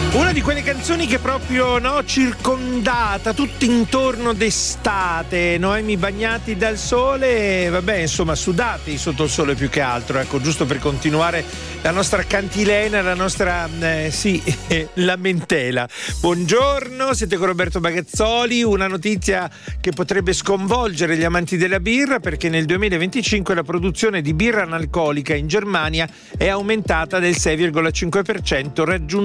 Una di quelle canzoni che proprio, no, circondata, tutto intorno d'estate, Noemi bagnati dal sole, vabbè, insomma, sudati sotto il sole più che altro, ecco, giusto per continuare la nostra cantilena, la nostra, lamentela. Buongiorno, siete con Roberto Bagazzoli, una notizia che potrebbe sconvolgere gli amanti della birra, perché nel 2025 la produzione di birra analcolica in Germania è aumentata del 6,5%, raggiungendo